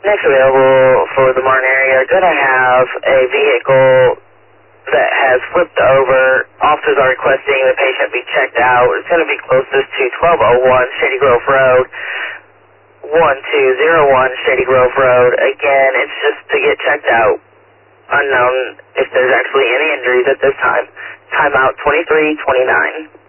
Next available for the Martin area, gonna have a vehicle that has flipped over. Officers are requesting the patient be checked out. It's gonna be closest to 1201 Shady Grove Road, 1201 Shady Grove Road. Again, it's just to get checked out. Unknown if there's actually any injuries at this time. Timeout 2329.